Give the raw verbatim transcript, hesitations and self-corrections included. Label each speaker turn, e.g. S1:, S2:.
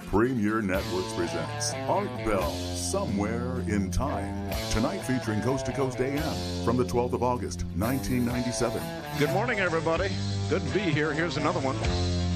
S1: Premier Networks presents Art Bell, Somewhere in Time. Tonight featuring Coast to Coast A M from the twelfth of August, nineteen ninety-seven.
S2: Good morning, everybody. Good to be here. Here's another one.